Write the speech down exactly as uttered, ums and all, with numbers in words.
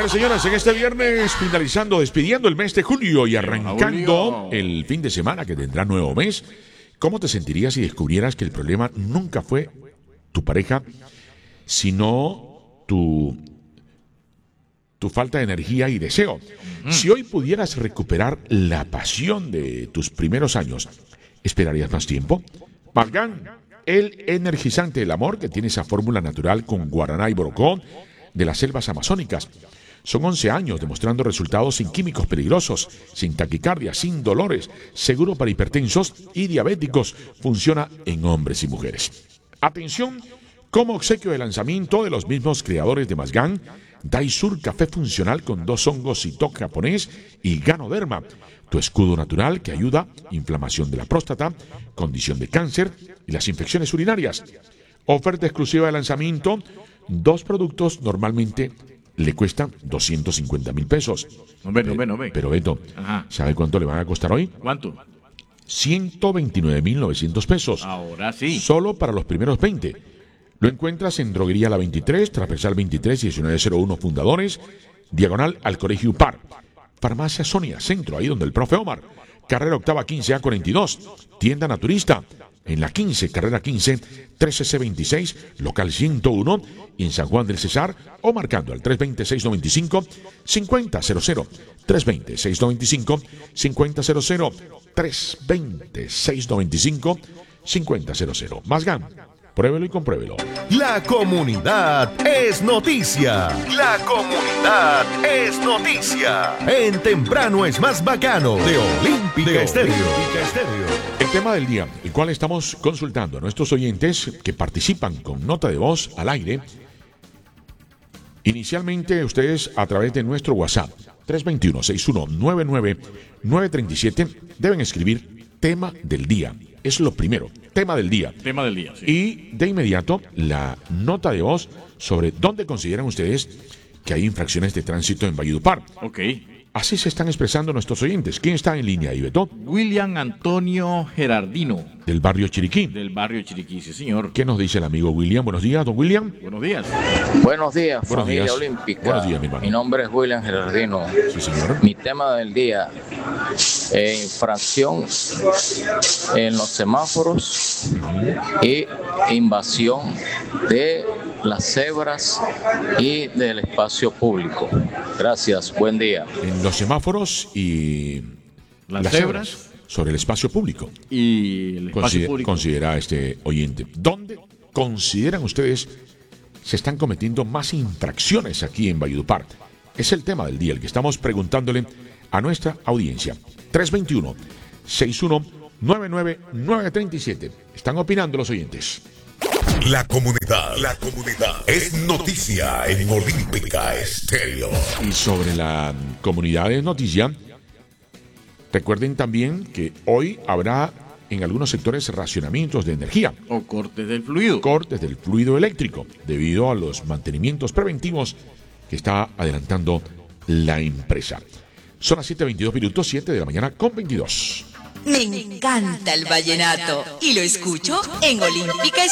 ver, señoras, en este viernes, finalizando, despidiendo el mes de julio y arrancando el fin de semana que tendrá nuevo mes, ¿cómo te sentirías si descubrieras que el problema nunca fue tu pareja, sino tu, tu falta de energía y deseo? Mm. Si hoy pudieras recuperar la pasión de tus primeros años, ¿esperarías más tiempo? Mazgán, el energizante del amor que tiene esa fórmula natural con guaraná y borocó de las selvas amazónicas. Son once años demostrando resultados sin químicos peligrosos, sin taquicardia, sin dolores, seguro para hipertensos y diabéticos. Funciona en hombres y mujeres. Atención, como obsequio de lanzamiento de los mismos creadores de Mazgán, Daisur Café Funcional con dos hongos Citoc japonés y Ganoderma, tu escudo natural que ayuda inflamación de la próstata, condición de cáncer y las infecciones urinarias. Oferta exclusiva de lanzamiento. Dos productos normalmente le cuestan doscientos cincuenta mil pesos. No ve, no ve, no ve. Pero Beto, Ajá. ¿sabe cuánto le van a costar hoy? ¿Cuánto? ciento veintinueve mil novecientos pesos. Ahora sí. Solo para los primeros veinte. Lo encuentras en Droguería La veintitrés, Transversal veintitrés, diecinueve cero uno Fundadores, diagonal al Colegio U P A R. Farmacia Sonia, centro, ahí donde el profe Omar. Carrera octava quince A cuarenta y dos. Tienda Naturista. En la quince, carrera quince, trece C veintiséis, local ciento uno, y en San Juan del Cesar, o marcando al tres dos cero, seis nueve cinco, cinco cero cero cero, tres dos cero, seis nueve cinco, cinco cero cero cero, tres dos cero, seis nueve cinco, cinco cero cero cero. Mazgán, pruébelo y compruébelo. La comunidad es noticia. La comunidad es noticia. En Temprano es más bacano de Olímpica Estéreo. El tema del día, el cual estamos consultando a nuestros oyentes que participan con nota de voz al aire. Inicialmente ustedes a través de nuestro WhatsApp tres dos uno, seis uno nueve nueve, nueve tres siete deben escribir tema del día. Es lo primero, tema del día. Tema del día, sí. Y de inmediato la nota de voz sobre dónde consideran ustedes que hay infracciones de tránsito en Valledupar. Ok. Así se están expresando nuestros oyentes. ¿Quién está en línea, Ibeto? William Antonio Gerardino. Del barrio Chiriquí. Del barrio Chiriquí, sí, señor. ¿Qué nos dice el amigo William? Buenos días, don William. Buenos días. Buenos días, Buenos familia días. olímpica. Buenos días, mi hermano. Mi nombre es William Gerardino. Sí, señor. Mi tema del día, eh, infracción en los semáforos y invasión de las cebras y del espacio público. Gracias, buen día. En los semáforos y Las, las cebras, cebras sobre el espacio público. y el espacio Consider- público. Considera este oyente. ¿Dónde consideran ustedes se están cometiendo más infracciones aquí en Valledupar? Es el tema del día, el que estamos preguntándole a nuestra audiencia. tres dos uno, seis uno nueve nueve, nueve tres siete. Están opinando los oyentes. La comunidad, la comunidad es noticia en Olímpica Estéreo. Y sobre la comunidad de noticia, recuerden también que hoy habrá en algunos sectores racionamientos de energía, O cortes del fluido. cortes del fluido eléctrico, debido a los mantenimientos preventivos que está adelantando la empresa. Son las siete veintidós minutos, siete de la mañana con veintidós. Me encanta el vallenato y lo escucho en Olímpica Estéreo.